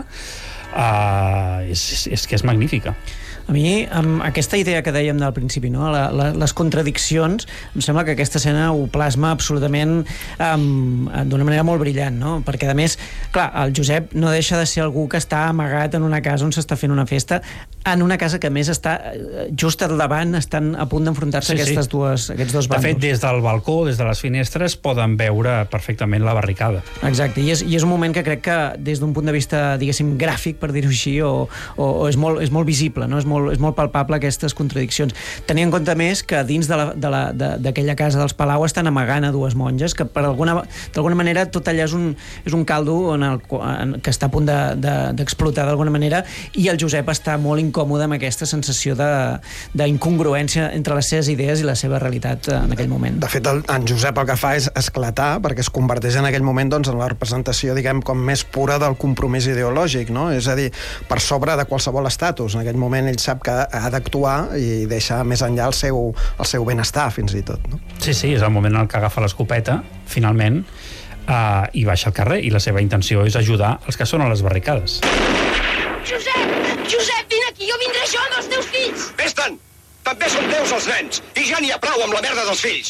és que és magnífica. A mi, amb aquesta idea que dèiem del principi, no? Les contradiccions, em sembla que aquesta escena ho plasma absolutament d'una manera molt brillant, no? Perquè, a més, clar, el Josep no deixa de ser algú que està amagat en una casa on s'està fent una festa, en una casa que, a més, està just al davant, estan a punt d'enfrontar-se aquests dos bàndols. De fet, des del balcó, des de les finestres, poden veure perfectament la barricada. Exacte, i és un moment que crec que, des d'un punt de vista, diguéssim, gràfic, per dir-ho així, o és molt visible, no? És molt palpable aquestes contradiccions. Tenint en compte més que dins d'aquella casa dels Palau estan amagant a dues monges, que d'alguna manera tot allà és un caldo que està a punt d'explotar d'alguna manera, i el Josep està molt incòmode amb aquesta sensació d'incongruència entre les seves idees i la seva realitat en aquell moment. De fet, en Josep el que fa és esclatar, perquè es converteix en aquell moment en la representació, diguem, com més pura del compromís ideològic, no? És a dir, per sobre de qualsevol estatus. En aquell moment ell sap que ha d'actuar i deixar més enllà el seu benestar, fins i tot, no? Sí, és el moment en el que agafa l'escopeta, finalment, i baixa al carrer, i la seva intenció és ajudar els que són a les barricades. Josep, vine aquí, jo vindré jo amb els teus fills! Vés-te'n! També són teus els nens, i ja n'hi ha prou amb la merda dels fills!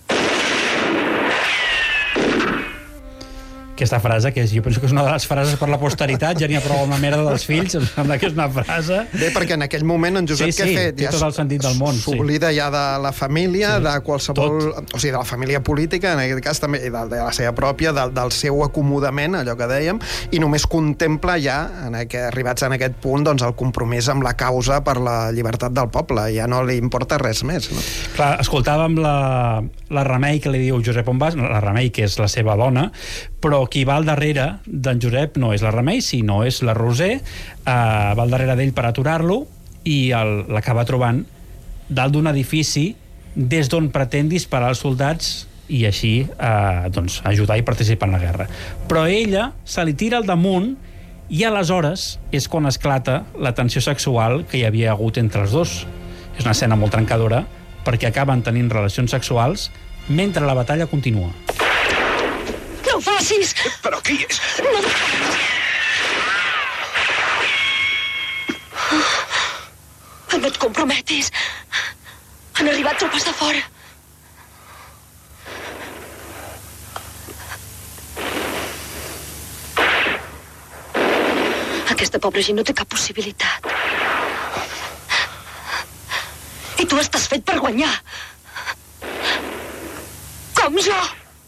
Aquesta frase, que jo penso que és una de les frases per la posteritat, ja n'hi ha prou amb la merda dels fills, em sembla que és una frase... Bé, perquè en aquell moment en Josep què ha fet? Té tot el sentit del món. S'oblida ja de la família, de qualsevol... O sigui, de la família política, en aquest cas també, i de la seva pròpia, del seu acomodament, allò que dèiem, i només contempla ja, arribats en aquest punt, doncs el compromís amb la causa per la llibertat del poble. Ja no li importa res més, no? Clar, escoltàvem la Remei, que li diu Josep, on vas? La Remei, que és la seva dona, però qui va al darrere d'en Josep no és la Remei, sinó és la Roser, va al darrere d'ell per aturar-lo i l'acaba trobant dalt d'un edifici des d'on pretén disparar als soldats i així doncs, ajudar i participar en la guerra. Però ella se li tira al damunt i aleshores és quan esclata la tensió sexual que hi havia hagut entre els dos. És una escena molt trencadora, perquè acaben tenint relacions sexuals mentre la batalla continua. No ho facis! Però qui és? No et comprometis. Han arribat tropes de fora. Aquesta pobra gent no té cap possibilitat. I tu estàs fet per guanyar. Com jo.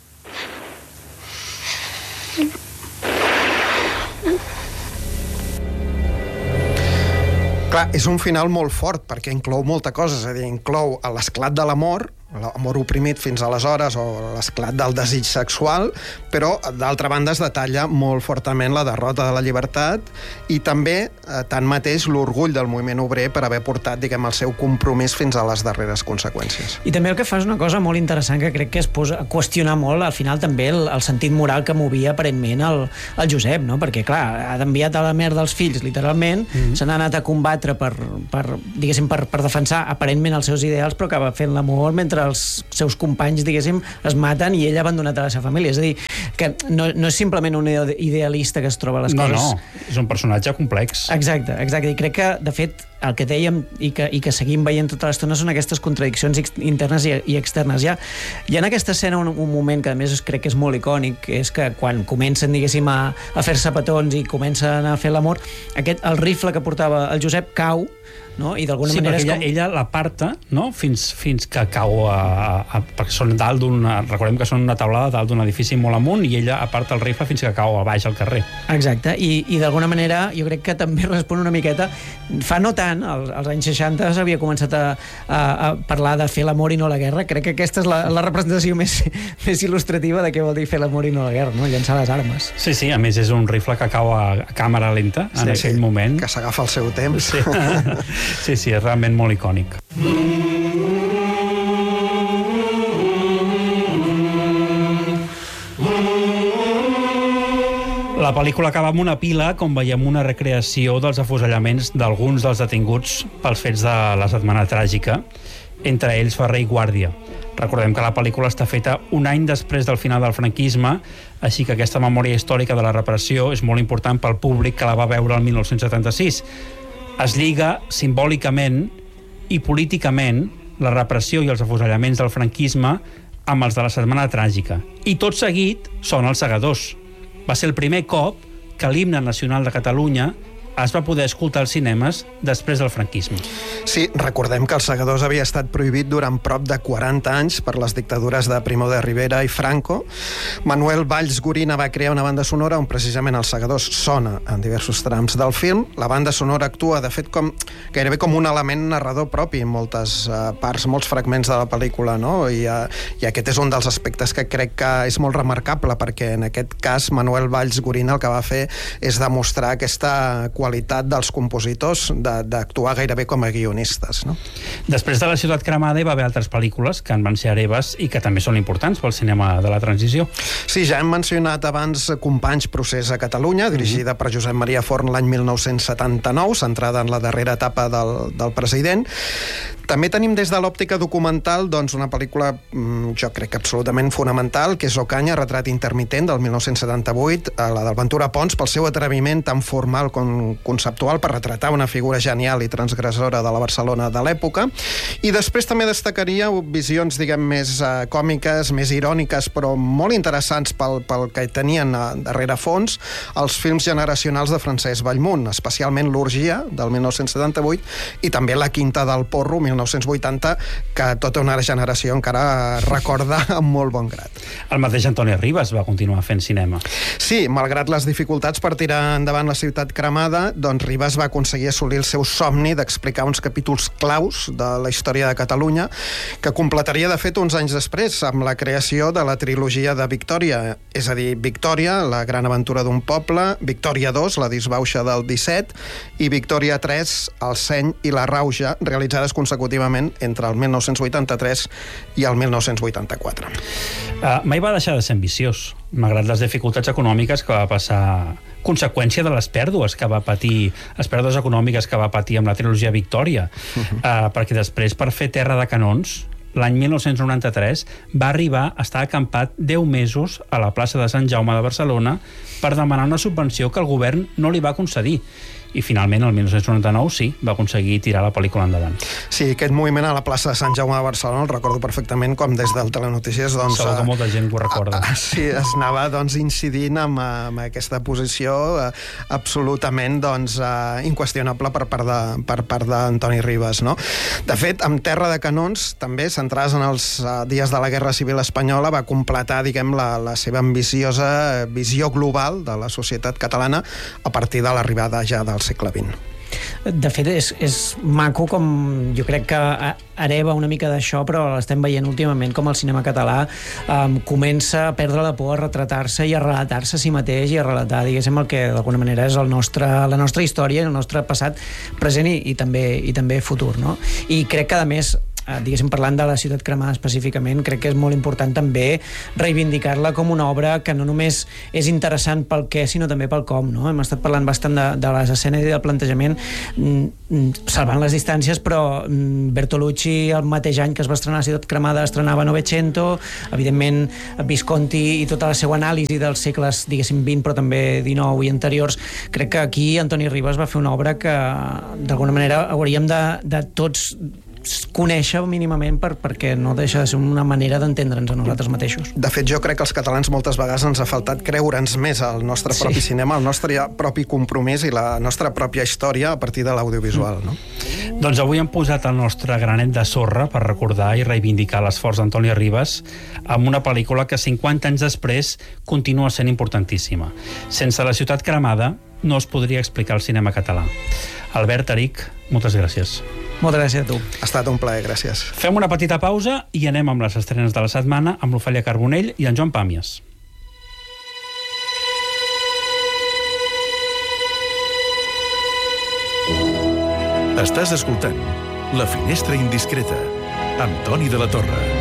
Clar, és un final molt fort, perquè inclou molta cosa, és a dir, inclou l'esclat de l'amor oprimit fins aleshores, o l'esclat del desig sexual, però, d'altra banda, es detalla molt fortament la derrota de la llibertat i també, tanmateix, l'orgull del moviment obrer per haver portat, diguem, el seu compromís fins a les darreres conseqüències. I també el que fa és una cosa molt interessant que crec que es posa a qüestionar molt, al final, també el sentit moral que movia aparentment el Josep, no? Perquè, clar, ha enviat a la merda els fills, literalment, se n'ha anat a combatre per defensar aparentment els seus ideals, però acaba fent l'amor mentre els seus companys, diguéssim, es maten i ell ha abandonat a la seva família. És a dir, que no és simplement un idealista que es troba a les coses... No, és un personatge complex. Exacte. I crec que, de fet, el que dèiem i que seguim veient tota l'estona són aquestes contradiccions internes i externes. Hi ha en aquesta escena un moment que, a més, crec que és molt icònic, que és que quan comencen, diguéssim, a fer-se petons i comencen a fer l'amor, el rifle que portava el Josep cau, no? I d'alguna manera perquè ella l'aparta, no? fins que cau perquè són dalt recordem que són una taulada dalt d'un edifici molt amunt i ella aparta el rifle fins que cau a baix al carrer. Exacte, i d'alguna manera jo crec que també respon una miqueta, fa no tant, als anys 60 s'havia començat a parlar de fer l'amor i no la guerra. Crec que aquesta és la representació més il·lustrativa de què vol dir fer l'amor i no la guerra, no? Llançar les armes. Sí, a més és un rifle que cau a càmera lenta en aquell moment. Que s'agafa el seu temps. Sí, és realment molt icònic. La pel·lícula acaba amb una pila, com veiem, una recreació dels afusellaments d'alguns dels detinguts pels fets de la Setmana Tràgica, entre ells Ferrer i Guàrdia. Recordem que la pel·lícula està feta un any després del final del franquisme, així que aquesta memòria històrica de la repressió és molt important pel públic que la va veure el 1976. Es lliga simbòlicament i políticament la repressió i els afusellaments del franquisme amb els de la Setmana Tràgica. I tot seguit són els segadors. Va ser el primer cop que l'himne nacional de Catalunya es va poder escoltar als cinemes després del franquisme. Sí, recordem que Els Segadors havia estat prohibit durant prop de 40 anys per les dictadures de Primo de Rivera i Franco. Manuel Valls Gorina va crear una banda sonora on precisament Els Segadors sona en diversos trams del film. La banda sonora actua, de fet, gairebé com un element narrador propi en moltes parts, molts fragments de la pel·lícula, no? I aquest és un dels aspectes que crec que és molt remarcable, perquè en aquest cas Manuel Valls Gorina el que va fer és demostrar aquesta qualitat dels compositors d'actuar gairebé com a guionistes, no? Després de La ciutat cremada hi va haver altres pel·lícules que en van ser hereves i que també són importants pel cinema de la transició. Sí, ja hem mencionat abans Companys, procés a Catalunya, dirigida per Josep Maria Forn l'any 1979, centrada en la darrera etapa del president. També tenim des de l'òptica documental una pel·lícula, jo crec que absolutament fonamental, que és Ocaña, retrat intermitent, del 1978, la del Ventura Pons, pel seu atreviment tan formal com conceptual per retratar una figura genial i transgressora de la Barcelona de l'època. I després també destacaria visions, diguem, més còmiques, més iròniques, però molt interessants pel que tenien darrere fons, els films generacionals de Francesc Bellmunt, especialment L'Orgia, del 1978, i també La quinta del Porro, 1980, que tota una generació encara recorda amb molt bon grat. El mateix Antoni Rivas va continuar fent cinema. Sí, malgrat les dificultats per tirar endavant La ciutat cremada, doncs Rivas va aconseguir assolir el seu somni d'explicar uns capítols claus de la història de Catalunya, que completaria, de fet, uns anys després, amb la creació de la trilogia de Victòria, és a dir, Victòria, la gran aventura d'un poble, Victòria 2, la disbauxa del 17, i Victòria 3, el seny i la rauja, realitzades consecutivament consecutivament entre el 1983 i el 1984. Mai va deixar de ser ambiciós, malgrat les dificultats econòmiques que va passar, conseqüència de les pèrdues que va patir, les pèrdues econòmiques que va patir amb la trilogia Victòria, perquè després, per fer Terra de canons, l'any 1993 va arribar a estar acampat 10 mesos a la plaça de Sant Jaume de Barcelona per demanar una subvenció que el govern no li va concedir. I finalment, el 1999, sí, va aconseguir tirar la pel·lícula endavant. Sí, aquest moviment a la plaça de Sant Jaume de Barcelona el recordo perfectament com des del Telenotícies... Doncs, segur que molta gent ho recorda. Sí, es anava doncs, incidint amb aquesta posició absolutament doncs, inqüestionable per part d'Antoni Ribas. No? De fet, amb Terra de canons, també, centrades en els dies de la Guerra Civil Espanyola, va completar, diguem, la seva ambiciosa visió global de la societat catalana a partir de l'arribada ja del segle XX. De fet, és maco com jo crec que hereva una mica d'això, però l'estem veient últimament com el cinema català comença a perdre la por a retratar-se i a relatar-se a si mateix i a relatar, diguéssim, el que d'alguna manera és la nostra història, el nostre passat, present i també futur, no? I crec que, a més, diguéssim, parlant de la Ciutat Cremada específicament, crec que és molt important també reivindicar-la com una obra que no només és interessant pel què, sinó també pel com, no? Hem estat parlant bastant de les escenes i del plantejament, salvant les distàncies, però Bertolucci, el mateix any que es va estrenar la Ciutat Cremada, estrenava Novecento, evidentment Visconti i tota la seva anàlisi dels segles, diguéssim, 20, però també 19 i anteriors. Crec que aquí Antoni Ribas va fer una obra que d'alguna manera hauríem de tots conèixer mínimament perquè no deixa de ser una manera d'entendre'ns a nosaltres mateixos. De fet, jo crec que als catalans moltes vegades ens ha faltat creure'ns més al nostre propi cinema, el nostre propi compromís i la nostra pròpia història a partir de l'audiovisual, no? Doncs avui hem posat el nostre granet de sorra per recordar i reivindicar l'esforç d'Antoni Ribas amb una pel·lícula que 50 anys després continua sent importantíssima. Sense la Ciutat Cremada no es podria explicar el cinema català. Albert, Eric, moltes gràcies. Moltes gràcies a tu. Ha estat un plaer, gràcies. Fem una petita pausa i anem amb les estrenes de la setmana amb l'Ofèlia Carbonell i en Joan Pàmies. Estàs escoltant La Finestra Indiscreta amb Toni de la Torre.